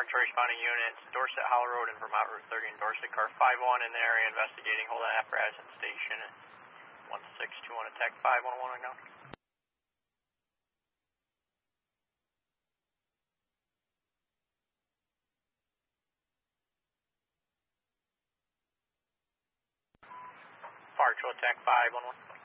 to responding units, Dorset Hollow Road and Vermont Route 30 in Dorset. Car 5-1 in the area investigating. Hold on apparatus at station. 1621 attack 511 right now. Fire Patrol attack 511.